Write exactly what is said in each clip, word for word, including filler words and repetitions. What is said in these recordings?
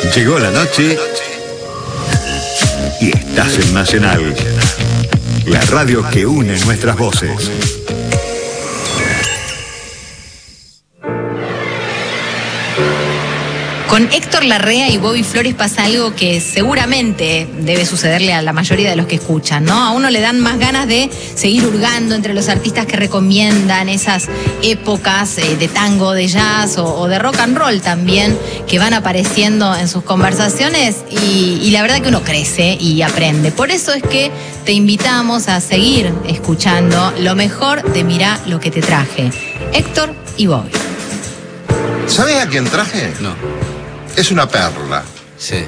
Llegó la noche y estás en Nacional, la radio que une nuestras voces. Con Héctor Larrea y Bobby Flores pasa algo que seguramente debe sucederle a la mayoría de los que escuchan, ¿no? A uno le dan más ganas de seguir hurgando entre los artistas que recomiendan esas épocas eh, de tango, de jazz o, o de rock and roll también, que van apareciendo en sus conversaciones y, y la verdad que uno crece y aprende. Por eso es que te invitamos a seguir escuchando lo mejor de Mirá lo que te traje. Héctor y Bobby. ¿Sabes a quién traje? No. Es una perla. Sí.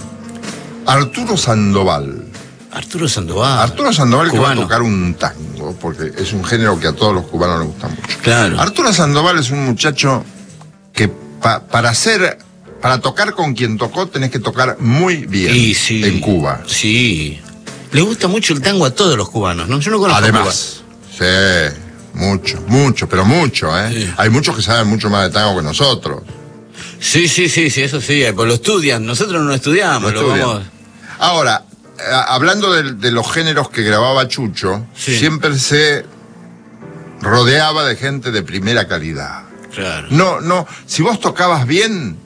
Arturo Sandoval. Arturo Sandoval. Arturo Sandoval que va a Cubano. tocar un tango, porque es un género que a todos los cubanos les gusta mucho. Claro. Arturo Sandoval es un muchacho que pa- para hacer, para tocar con quien tocó tenés que tocar muy bien Y sí. en Cuba. Sí. Le gusta mucho el tango a todos los cubanos, ¿no? Yo no conozco Además, sí, mucho, mucho, pero mucho, ¿eh? Sí. Hay muchos que saben mucho más de tango que nosotros. Cuba. Sí, sí, sí, sí, eso sí, pues lo estudian. Nosotros no lo estudiamos, Lo lo, estudian. vamos. Ahora, eh, hablando de, de los géneros que grababa Chucho, Sí. siempre se rodeaba de gente de primera calidad. Claro. No, no, si vos tocabas bien,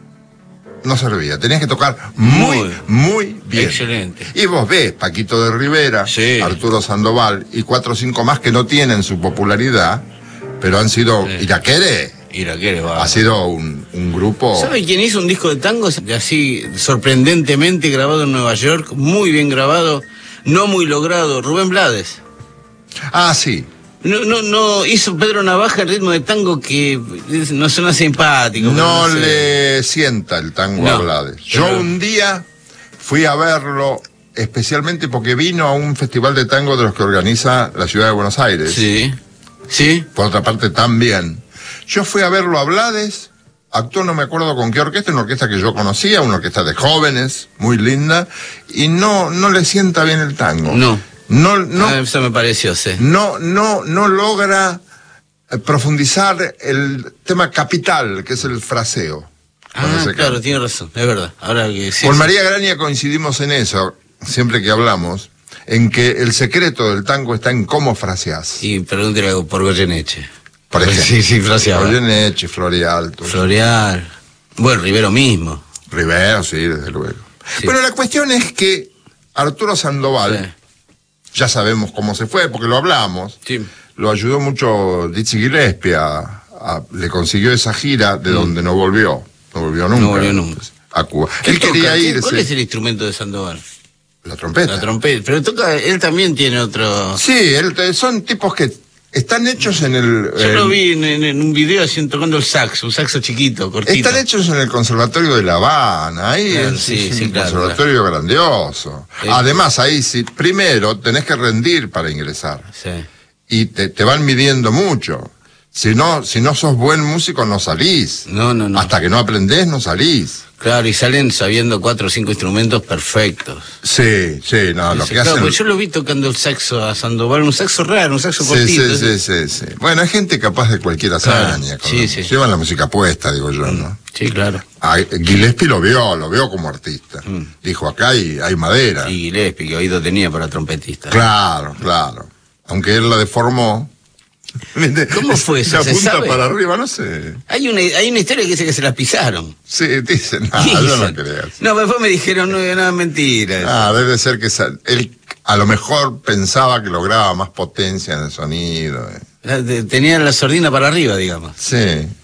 no servía. Tenías que tocar muy, Muy. muy bien. Excelente. Y vos ves, Paquito de Rivera, Sí. Arturo Sandoval y cuatro o cinco más que no tienen su popularidad, pero han sido, Sí. Iraquere, Iraquere va. ha sido un, un grupo... ¿Sabe quién hizo un disco de tango de así sorprendentemente grabado en Nueva York? Muy bien grabado, no muy logrado. Rubén Blades. Ah, sí. No, no, no hizo Pedro Navaja el ritmo de tango que es- no suena simpático. pero No sé. le sienta el tango No, a Blades. Yo pero- un día fui a verlo especialmente porque vino a un festival de tango de los que organiza la ciudad de Buenos Aires. Sí, sí. Por otra parte también. Yo fui a verlo a Blades, actuó no me acuerdo con qué orquesta, una orquesta que yo conocía, una orquesta de jóvenes, muy linda, y no, no le sienta bien el tango. No. No, no, Ah, eso me pareció, sí. no, no, no logra eh, profundizar el tema capital, que es el fraseo. cuando Ah, se claro, canta. tiene razón, es verdad. Ahora que sí. Con sí. María Graña coincidimos en eso, siempre que hablamos, en que el secreto del tango está en cómo fraseás. Y pregúntele algo por Goyeneche. Por ejemplo. Sí, sí, fraseaba. Goyeneche, Florialto, Floreal. Bueno, Rivero mismo. Rivero, sí, desde luego. Sí. Bueno, la cuestión es que Arturo Sandoval, Sí. ya sabemos cómo se fue, porque lo hablamos, Sí. lo ayudó mucho Dizzy Gillespie, a, a- le consiguió esa gira de donde no volvió, no volvió nunca. Mm. No volvió nunca. A Cuba. ¿Qué Él quería toca? ¿Qué- irse. ¿Cuál es el instrumento de Sandoval? La trompeta. La trompeta. Pero toca, él también tiene otro. Sí, él, son tipos que están hechos en el... Yo lo en- vi en, en- en un video así tocando el saxo, un saxo chiquito, cortito. Están hechos en el Conservatorio de La Habana, ahí Claro, es, sí, es sí, un claro, conservatorio grandioso. Sí. Además, ahí sí, primero tenés que rendir para ingresar. Sí. Y te, te van midiendo mucho. Si no, si no sos buen músico, no salís. No, no, no. Hasta que no aprendés, no salís. Claro, y salen sabiendo cuatro o cinco instrumentos perfectos. Sí, sí, no, lo Sí, que claro, hacen... pues yo lo vi tocando el saxo a Sandoval, un saxo raro, un saxo Sí, cortito. sí, sí, ese. sí, sí. Bueno, hay gente capaz de cualquier hazaña. Claro, con sí, la- sí. Llevan la música puesta, digo yo, ¿no? Sí, claro. Ah, Gillespie lo vio, lo vio como artista. Mm. Dijo, acá hay, hay madera. Y Gillespie, que oído tenía para trompetista. Claro, claro. Aunque él la deformó. ¿Cómo fue eso? La ¿Se punta sabe? para arriba, no sé. Hay una, hay una historia que dice que se las pisaron. Sí, dicen, no, yo no creo. No, pero después me dijeron, no, no, mentira. Ah, debe ser que esa- él a lo mejor pensaba que lograba más potencia en el sonido. eh. La- de- Tenía la sordina para arriba, digamos. Sí,